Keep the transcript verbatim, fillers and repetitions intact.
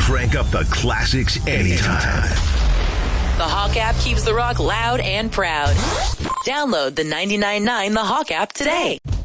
crank up the classics anytime. The Hawk app keeps the rock loud and proud. Download the ninety-nine point nine The Hawk app today.